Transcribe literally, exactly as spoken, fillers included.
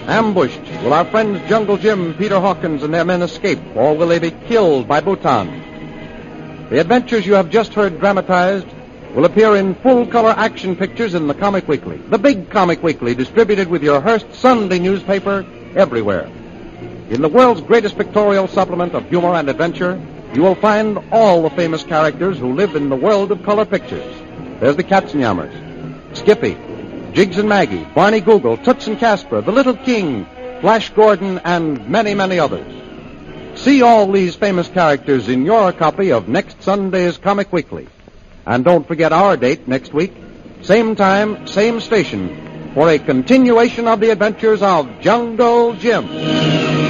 Ambushed, will our friends Jungle Jim, Peter Hawkins, and their men escape, or will they be killed by Bhutan? The adventures you have just heard dramatized will appear in full-color action pictures in the Comic Weekly, the big Comic Weekly, distributed with your Hearst Sunday newspaper everywhere. In the world's greatest pictorial supplement of humor and adventure, you will find all the famous characters who live in the world of color pictures. There's the Katzenjammers, Skippy, Jiggs and Maggie, Barney Google, Toots and Casper, The Little King, Flash Gordon, and many, many others. See all these famous characters in your copy of next Sunday's Comic Weekly. And don't forget our date next week, same time, same station, for a continuation of the adventures of Jungle Jim.